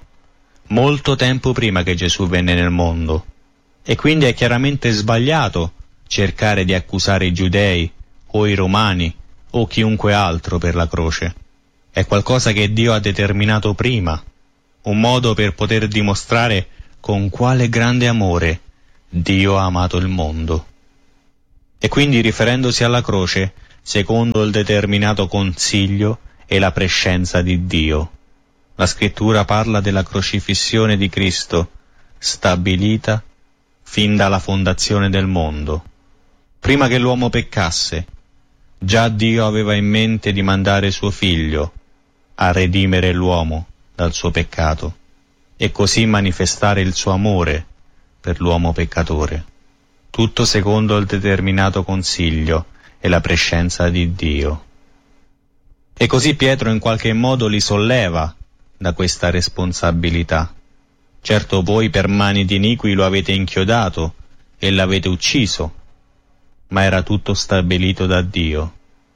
molto tempo prima che Gesù venne nel mondo. E quindi è chiaramente sbagliato cercare di accusare i giudei o i romani o chiunque altro per la croce. È qualcosa che Dio ha determinato prima, un modo per poter dimostrare con quale grande amore Dio ha amato il mondo. E quindi, riferendosi alla croce, secondo il determinato consiglio e la prescenza di Dio, la Scrittura parla della crocifissione di Cristo, stabilita fin dalla fondazione del mondo. Prima che l'uomo peccasse, già Dio aveva in mente di mandare suo Figlio a redimere l'uomo dal suo peccato e così manifestare il suo amore per l'uomo peccatore, tutto secondo il determinato consiglio e la prescenza di Dio. E così Pietro in qualche modo li solleva da questa responsabilità. Certo, voi per mani di iniqui lo avete inchiodato e l'avete ucciso, ma era tutto stabilito da Dio.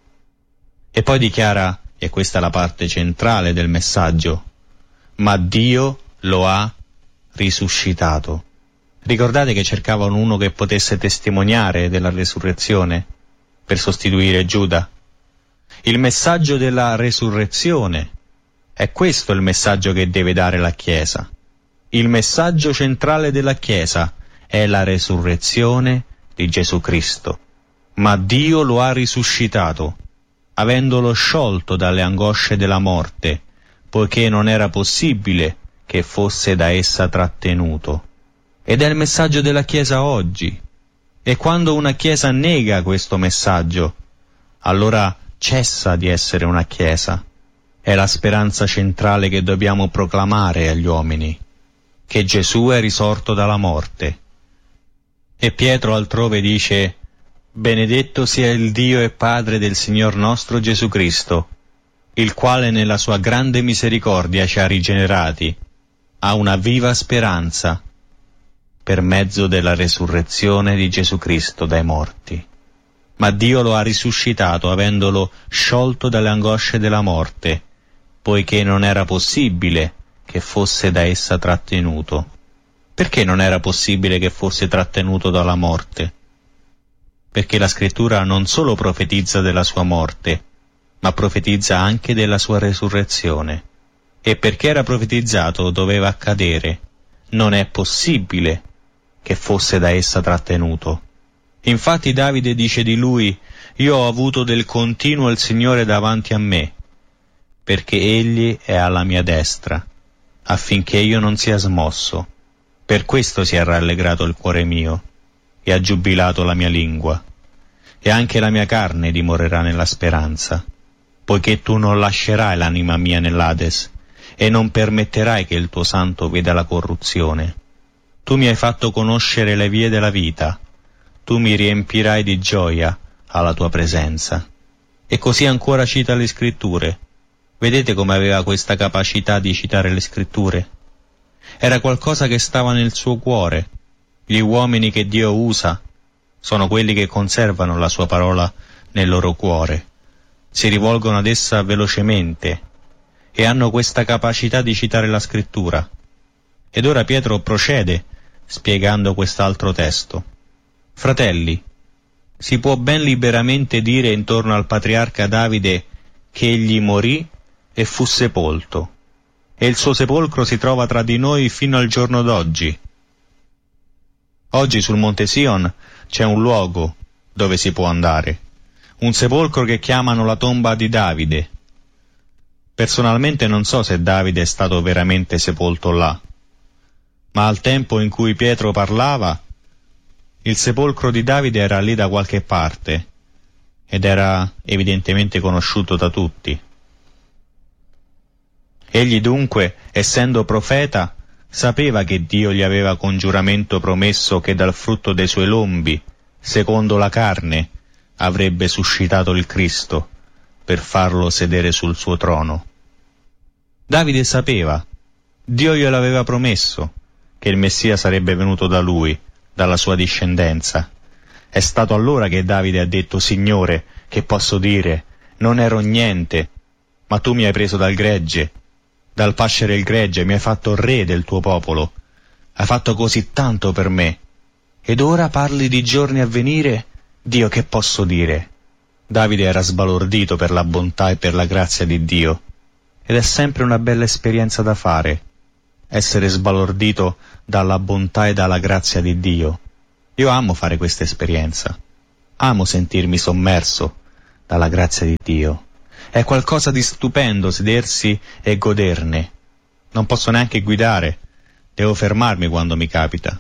E poi dichiara, e questa è la parte centrale del messaggio, ma Dio lo ha risuscitato. Ricordate che cercavano uno che potesse testimoniare della resurrezione per sostituire Giuda? Il messaggio della resurrezione è questo il messaggio che deve dare la Chiesa. Il messaggio centrale della Chiesa è la resurrezione di Gesù Cristo. Ma Dio lo ha risuscitato, avendolo sciolto dalle angosce della morte, poiché non era possibile che fosse da essa trattenuto. Ed è il messaggio della Chiesa oggi. E quando una Chiesa nega questo messaggio, allora cessa di essere una Chiesa. È la speranza centrale che dobbiamo proclamare agli uomini, che Gesù è risorto dalla morte. E Pietro altrove dice: benedetto sia il Dio e Padre del Signor nostro Gesù Cristo, il quale nella sua grande misericordia ci ha rigenerati a una viva speranza per mezzo della resurrezione di Gesù Cristo dai morti. Ma Dio lo ha risuscitato avendolo sciolto dalle angosce della morte, poiché non era possibile che fosse da essa trattenuto. Perché non era possibile che fosse trattenuto dalla morte? Perché la Scrittura non solo profetizza della sua morte, ma profetizza anche della sua resurrezione. E perché era profetizzato doveva accadere. Non è possibile che fosse da essa trattenuto. Infatti Davide dice di lui: io ho avuto del continuo il Signore davanti a me, perché Egli è alla mia destra, affinché io non sia smosso. Per questo si è rallegrato il cuore mio, e ha giubilato la mia lingua. E anche la mia carne dimorerà nella speranza, poiché tu non lascerai l'anima mia nell'Ades, e non permetterai che il tuo santo veda la corruzione. Tu mi hai fatto conoscere le vie della vita, tu mi riempirai di gioia alla tua presenza. E così ancora cita le Scritture. Vedete come aveva questa capacità di citare le Scritture? Era qualcosa che stava nel suo cuore. Gli uomini che Dio usa sono quelli che conservano la sua parola nel loro cuore, si rivolgono ad essa velocemente e hanno questa capacità di citare la Scrittura. Ed ora Pietro procede spiegando quest'altro testo. Fratelli, si può ben liberamente dire intorno al patriarca Davide che egli morì e fu sepolto, e il suo sepolcro si trova tra di noi fino al giorno d'oggi. Oggi sul Monte Sion c'è un luogo dove si può andare, un sepolcro che chiamano la tomba di Davide. Personalmente non so se Davide è stato veramente sepolto là, ma al tempo in cui Pietro parlava, il sepolcro di Davide era lì da qualche parte, ed era evidentemente conosciuto da tutti. Egli dunque, essendo profeta, sapeva che Dio gli aveva con giuramento promesso che dal frutto dei suoi lombi, secondo la carne, avrebbe suscitato il Cristo, per farlo sedere sul suo trono. Davide sapeva, Dio glielo aveva promesso, che il Messia sarebbe venuto da lui, dalla sua discendenza. È stato allora che Davide ha detto: Signore, che posso dire? Non ero niente, ma tu mi hai preso dal gregge, dal pascere il gregge, mi hai fatto re del tuo popolo. Hai fatto così tanto per me. Ed ora parli di giorni a venire? Dio, che posso dire? Davide era sbalordito per la bontà e per la grazia di Dio. Ed è sempre una bella esperienza da fare, essere sbalordito dalla bontà e dalla grazia di Dio. Io amo fare questa esperienza. Amo sentirmi sommerso dalla grazia di Dio. È qualcosa di stupendo sedersi e goderne. Non posso neanche guidare, devo fermarmi quando mi capita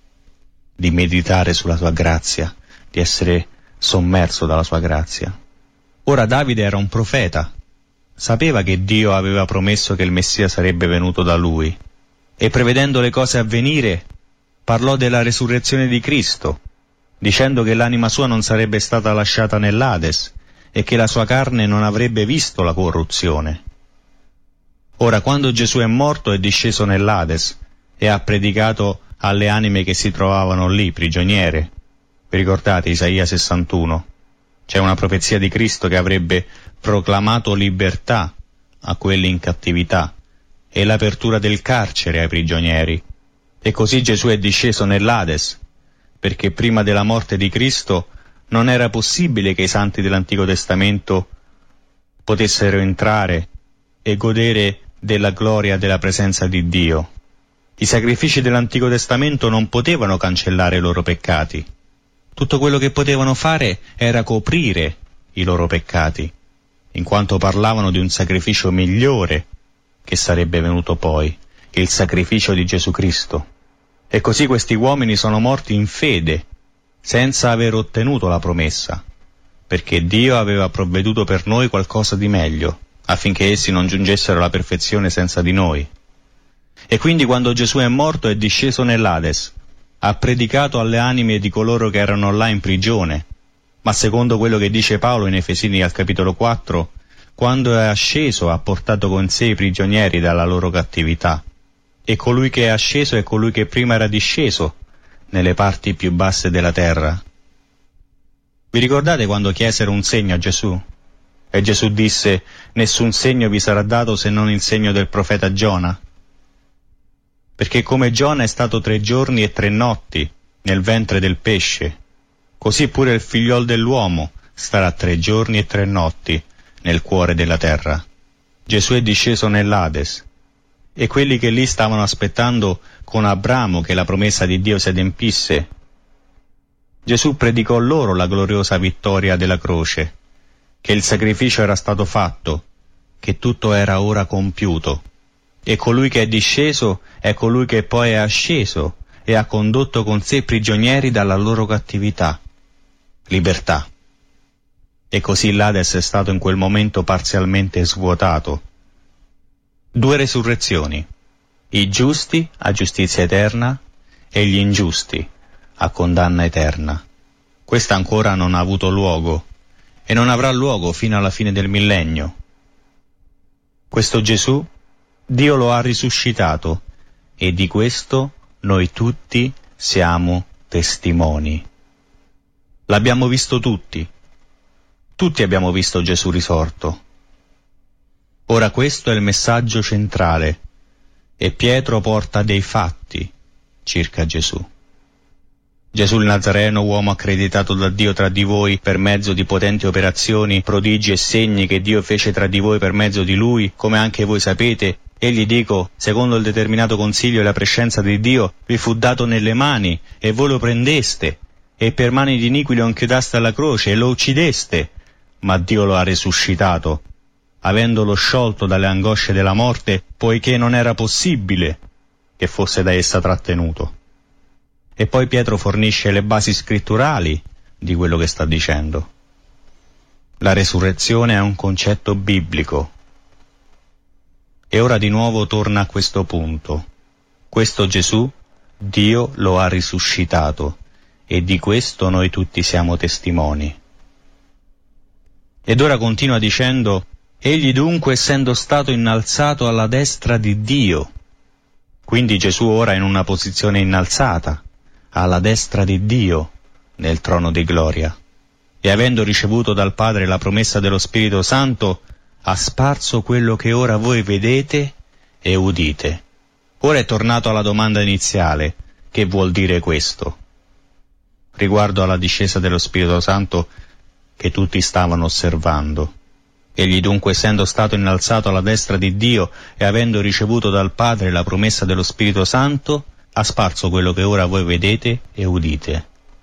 di meditare sulla sua grazia, di essere sommerso dalla sua grazia. Ora Davide era un profeta, sapeva che Dio aveva promesso che il Messia sarebbe venuto da lui, e prevedendo le cose a venire, parlò della resurrezione di Cristo, dicendo che l'anima sua non sarebbe stata lasciata nell'Ades e che la sua carne non avrebbe visto la corruzione. Ora, quando Gesù è morto, è disceso nell'Ades e ha predicato alle anime che si trovavano lì, prigioniere. Vi ricordate Isaia sessantuno? C'è una profezia di Cristo che avrebbe proclamato libertà a quelli in cattività e l'apertura del carcere ai prigionieri. E così Gesù è disceso nell'Ades, perché prima della morte di Cristo non era possibile che i santi dell'Antico Testamento potessero entrare e godere della gloria della presenza di Dio. I sacrifici dell'Antico Testamento non potevano cancellare i loro peccati. Tutto quello che potevano fare era coprire i loro peccati, in quanto parlavano di un sacrificio migliore che sarebbe venuto poi, il sacrificio di Gesù Cristo. E così questi uomini sono morti in fede, senza aver ottenuto la promessa, perché Dio aveva provveduto per noi qualcosa di meglio, affinché essi non giungessero alla perfezione senza di noi. E quindi quando Gesù è morto è disceso nell'Ades, ha predicato alle anime di coloro che erano là in prigione, ma secondo quello che dice Paolo in Efesini al capitolo quattro, quando è asceso ha portato con sé i prigionieri dalla loro cattività. E colui che è asceso è colui che prima era disceso nelle parti più basse della terra. Vi ricordate quando chiesero un segno a Gesù? E Gesù disse: nessun segno vi sarà dato se non il segno del profeta Giona. Perché come Giona è stato tre giorni e tre notti nel ventre del pesce, così pure il figliol dell'uomo starà tre giorni e tre notti nel cuore della terra. Gesù è disceso nell'Ades, e quelli che lì stavano aspettando con Abramo che la promessa di Dio si adempisse, Gesù predicò loro la gloriosa vittoria della croce, che il sacrificio era stato fatto, che tutto era ora compiuto. E colui che è disceso è colui che poi è asceso e ha condotto con sé prigionieri dalla loro cattività. Libertà. E così l'Ades è stato in quel momento parzialmente svuotato. Due resurrezioni, i giusti a giustizia eterna e gli ingiusti a condanna eterna. Questa ancora non ha avuto luogo e non avrà luogo fino alla fine del millennio. Questo Gesù Dio lo ha risuscitato e di questo noi tutti siamo testimoni. L'abbiamo visto tutti. Tutti abbiamo visto Gesù risorto. Ora questo è il messaggio centrale e Pietro porta dei fatti circa Gesù. Gesù il Nazareno, uomo accreditato da Dio tra di voi per mezzo di potenti operazioni, prodigi e segni che Dio fece tra di voi per mezzo di Lui, come anche voi sapete, egli, dico, secondo il determinato consiglio e la prescenza di Dio, vi fu dato nelle mani e voi lo prendeste e per mani di iniqui lo inchiodaste alla croce e lo uccideste, ma Dio lo ha risuscitato, avendolo sciolto dalle angosce della morte, poiché non era possibile che fosse da essa trattenuto. E poi Pietro fornisce le basi scritturali di quello che sta dicendo. La resurrezione è un concetto biblico. E ora di nuovo torna a questo punto. Questo Gesù, Dio lo ha risuscitato, e di questo noi tutti siamo testimoni. Ed ora continua dicendo: egli dunque, essendo stato innalzato alla destra di Dio, quindi Gesù ora è in una posizione innalzata, alla destra di Dio, nel trono di gloria, e avendo ricevuto dal Padre la promessa dello Spirito Santo, ha sparso quello che ora voi vedete e udite. Ora è tornato alla domanda iniziale: che vuol dire questo? Riguardo alla discesa dello Spirito Santo che tutti stavano osservando. Egli dunque, essendo stato innalzato alla destra di Dio e avendo ricevuto dal Padre la promessa dello Spirito Santo, ha sparso quello che ora voi vedete e udite.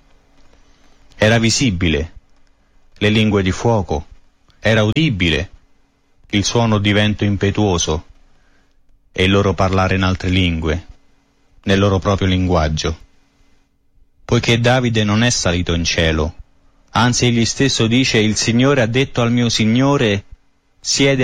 Era visibile le lingue di fuoco, era udibile il suono di vento impetuoso e il loro parlare in altre lingue, nel loro proprio linguaggio. Poiché Davide non è salito in cielo, anzi egli stesso dice: il Signore ha detto al mio Signore: siede